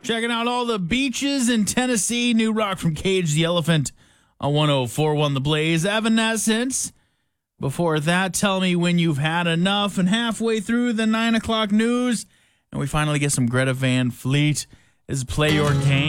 Checking out all the beaches in Tennessee. New rock from Cage the Elephant on 104.1 The Blaze. Evanescence. Before that, Tell Me When You've Had Enough. And halfway through the 9 o'clock news, and we finally get some Greta Van Fleet. This is Play Your Game.